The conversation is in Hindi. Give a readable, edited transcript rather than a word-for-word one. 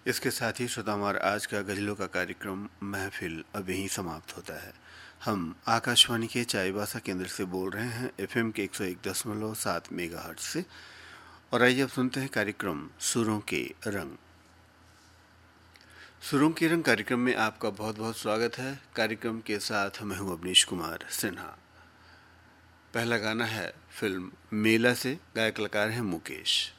इसके साथ ही श्रोता हमारा आज का गज़लों का कार्यक्रम महफिल अब यहीं समाप्त होता है। हम आकाशवाणी के चाईबासा केंद्र से बोल रहे हैं एफएम के 101.7 मेगाहर्ट्ज़ से। और आइए अब सुनते हैं कार्यक्रम सुरों के रंग। सुरों के रंग कार्यक्रम में आपका बहुत बहुत स्वागत है। कार्यक्रम के साथ मैं हूं अवनीश कुमार सिन्हा। पहला गाना है फिल्म मेला से, गायक कलाकार हैं मुकेश।